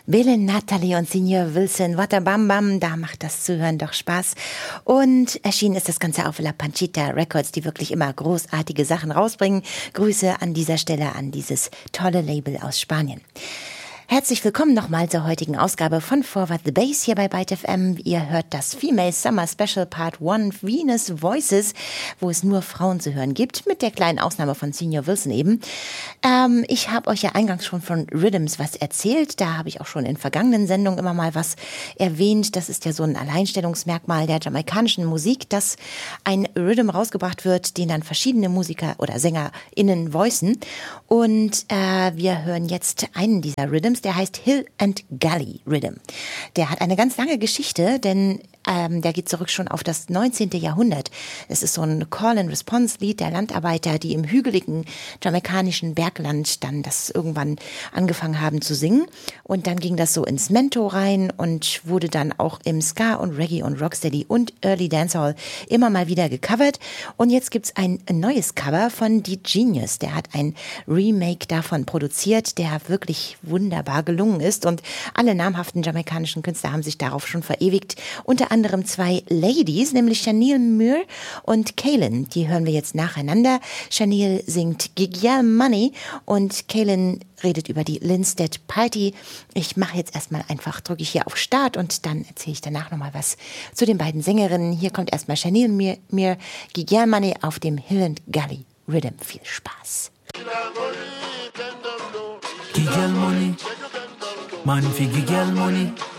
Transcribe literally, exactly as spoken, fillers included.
Bill, Natalie und Senior Wilson, what a bam bam, da macht das Zuhören doch Spaß. Und erschienen ist das Ganze auf La Panchita Records, die wirklich immer großartige Sachen rausbringen. Grüße an dieser Stelle an dieses tolle Label aus Spanien. Herzlich willkommen nochmal zur heutigen Ausgabe von Forward the Bass hier bei Byte F M. Ihr hört das Female Summer Special Part eins Venus Voices, wo es nur Frauen zu hören gibt, mit der kleinen Ausnahme von Senior Wilson eben. Ähm, ich habe euch ja eingangs schon von Rhythms was erzählt. Da habe ich auch schon in vergangenen Sendungen immer mal was erwähnt. Das ist ja so ein Alleinstellungsmerkmal der jamaikanischen Musik, dass ein Rhythm rausgebracht wird, den dann verschiedene Musiker oder SängerInnen voicen. Und äh, wir hören jetzt einen dieser Rhythms, der heißt Hill and Gully Rhythm. Der hat eine ganz lange Geschichte, denn ähm, der geht zurück schon auf das neunzehnten Jahrhundert. Es ist so ein Call-and-Response-Lied der Landarbeiter, die im hügeligen jamaikanischen Bergland dann das irgendwann angefangen haben zu singen. Und dann ging das so ins Mento rein und wurde dann auch im Ska und Reggae und Rocksteady und Early Dancehall immer mal wieder gecovert. Und jetzt gibt's ein neues Cover von The Genius. Der hat ein Remake davon produziert, der wirklich wunderbar gelungen ist. Und alle namhaften jamaikanischen Künstler haben sich darauf schon verewigt. Unter anderem zwei Ladies, nämlich Chanel Muir und Kaylin. Die hören wir jetzt nacheinander. Chanel singt Gig Ya Money und Kaylin redet über die Linstead Party. Ich mache jetzt erstmal einfach, drücke ich hier auf Start und dann erzähle ich danach nochmal was zu den beiden Sängerinnen. Hier kommt erstmal Chanel Muir, Muir Gig Ya Money auf dem Hill and Gully Rhythm. Viel Spaß. Gig Ya Money, man fi gig Ya Money.